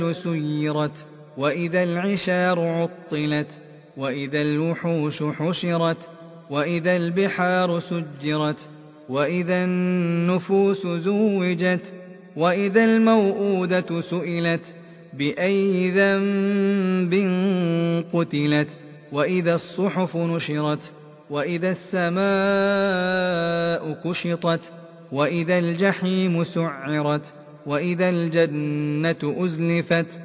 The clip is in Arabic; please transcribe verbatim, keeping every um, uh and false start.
سيرت وإذا العشار عطلت وإذا الوحوش حشرت وإذا البحار سجرت وإذا النفوس زوجت وإذا الموءودة سئلت بأي ذنب قتلت وإذا الصحف نشرت وإذا السماء كشطت وإذا الجحيم سعرت وإذا الجنة أزلفت